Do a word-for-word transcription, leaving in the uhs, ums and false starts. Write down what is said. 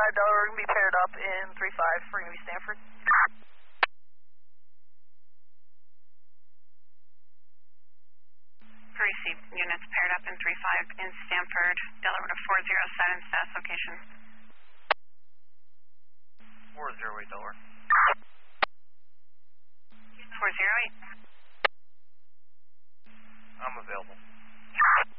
five, Delaware, we're going to be paired up in three five for Navy Stanford. Received. Units paired up in three five in Stanford, Delaware to four zero seven, status location. four zero eight, Delaware.